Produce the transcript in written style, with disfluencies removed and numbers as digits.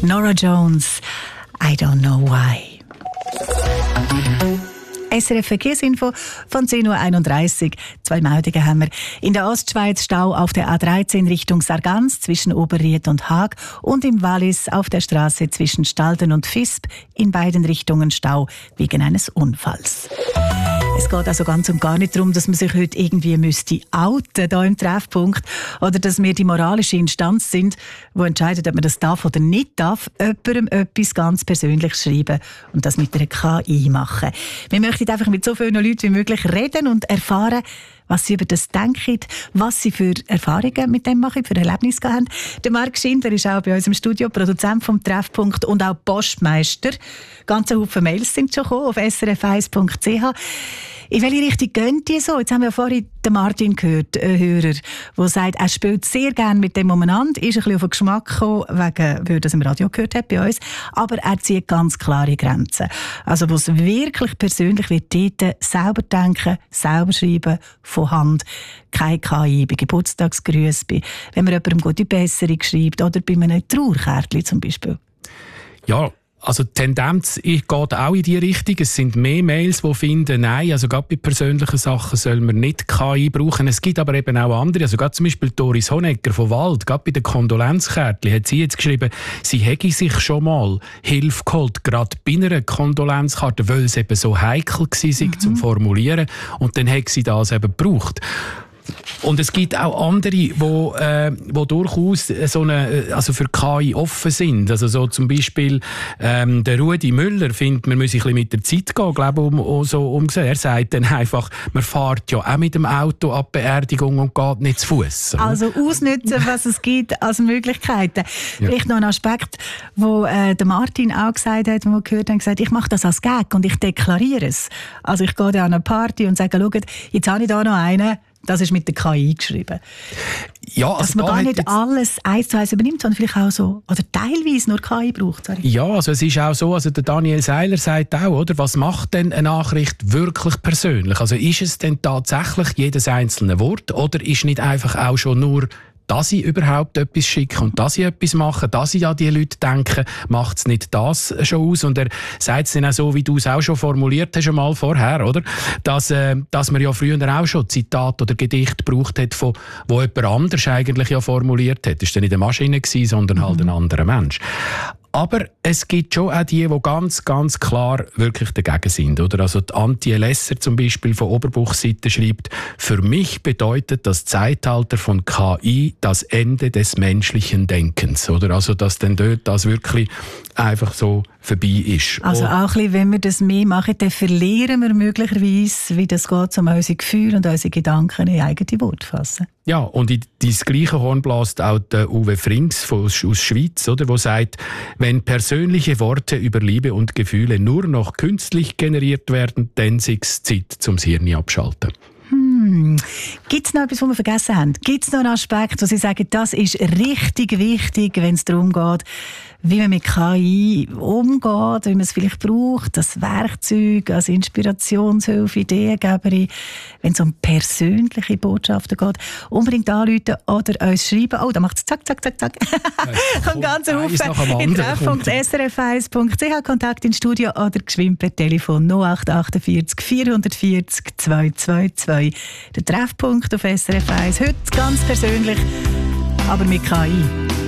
Norah Jones, I don't know why. SRF Verkehrsinfo von 10.31 Uhr. 2 Meldungen haben wir. In der Ostschweiz Stau auf der A13 Richtung Sargans zwischen Oberried und Haag und im Wallis auf der Straße zwischen Stalden und Visp in beiden Richtungen Stau wegen eines Unfalls. Es geht also ganz und gar nicht darum, dass man sich heute irgendwie outen da im Treffpunkt oder dass wir die moralische Instanz sind, die entscheidet, ob man das darf oder nicht darf, jemandem etwas ganz Persönliches schreiben und das mit einer KI machen. Wir möchten einfach mit so vielen Leuten wie möglich reden und erfahren, was sie über das denken, was sie für Erfahrungen mit dem machen, für Erlebnisse haben. Der Marc Schindler ist auch bei uns im Studio, Produzent vom Treffpunkt und auch Postmeister. Ganze Haufen Mails sind schon gekommen auf srf1.ch. In welche Richtung gehen die so? Jetzt haben wir ja vorhin den Martin gehört, einen Hörer, der sagt, er spielt sehr gerne mit dem umeinander, ist ein bisschen auf den Geschmack gekommen, wegen, weil er das im Radio gehört hat bei uns, aber er zieht ganz klare Grenzen. Also, wo es wirklich persönlich wird, dort selber denken, selber schreiben, von Hand, keine KI, bei Geburtstagsgrüßen, wenn man jemandem gute Besserung schreibt oder bei einem Trauerkärtchen zum Beispiel. Ja. Also die Tendenz geht auch in die Richtung. Es sind mehr Mails, die finden, nein, also gerade bei persönlichen Sachen soll man nicht KI brauchen. Es gibt aber eben auch andere. Also gerade zum Beispiel Doris Honegger von Wald, gerade bei den Kondolenzkärtchen, hat sie jetzt geschrieben, sie hätte sich schon mal Hilfe geholt, gerade bei einer Kondolenzkarte, weil es eben so heikel war, zum Formulieren. Und dann hat sie das eben gebraucht. Und es gibt auch andere, die durchaus also für KI offen sind. Also so zum Beispiel der Rudi Müller findet, man müsse ein bisschen mit der Zeit gehen, glaube ich, so umgesehen. Er sagt dann einfach, man fährt ja auch mit dem Auto ab Beerdigung und geht nicht zu Fuß. Also ausnutzen, was es gibt als Möglichkeiten. Ja. Vielleicht noch ein Aspekt, wo der Martin auch gesagt hat, wo wir gehört haben, gesagt, ich mache das als Gag und ich deklariere es. Also ich gehe da an eine Party und sage, schaut, jetzt habe ich da noch einen, das ist mit der KI geschrieben. Ja, also dass man gar nicht alles 1:1 übernimmt, sondern vielleicht auch so, oder teilweise nur KI braucht. Sorry. Ja, also es ist auch so, also der Daniel Seiler sagt auch, oder, was macht denn eine Nachricht wirklich persönlich? Also ist es denn tatsächlich jedes einzelne Wort oder ist nicht einfach auch schon nur, dass ich überhaupt etwas schicke und dass ich etwas mache, dass ich an die Leute denke, macht es nicht das schon aus? Und er sagt es dann auch so, wie du es auch schon formuliert hast einmal vorher, oder? Dass man ja früher auch schon Zitate oder Gedichte gebraucht hat, wo jemand anders eigentlich ja formuliert hat. Das war dann nicht eine Maschine, sondern halt ein anderer Mensch. Aber es gibt schon auch die ganz, ganz klar wirklich dagegen sind. Oder? Also die Antje Lesser zum Beispiel von Oberbuchseite schreibt, für mich bedeutet das Zeitalter von KI das Ende des menschlichen Denkens. Oder? Also dass dann dort das wirklich einfach so vorbei ist. Also auch ein bisschen, wenn wir das mehr machen, dann verlieren wir möglicherweise, wie das geht, um unsere Gefühle und unsere Gedanken in eigene Worte fassen. Ja, und in dieses gleiche Horn bläst auch der Uwe Frings aus Schweiz, oder, wo sagt, wenn persönliche Worte über Liebe und Gefühle nur noch künstlich generiert werden, dann ist es Zeit zum Hirn abschalten. Gibt es noch etwas, was wir vergessen haben? Gibt es noch einen Aspekt, wo Sie sagen, das ist richtig wichtig, wenn es darum geht, wie man mit KI umgeht, wie man es vielleicht braucht, das Werkzeug als Inspirationshilfe, Ideengeberin, wenn es um persönliche Botschaften geht, unbedingt anrufen oder uns schreiben. Oh, da macht es zack, zack, zack, zack. Kommt ganz Haufen in treffpunkt.srf1.ch, Kontakt ins Studio oder geschwind per Telefon 0848 440 222. Der Treffpunkt auf SRF 1, heute ganz persönlich, aber mit KI.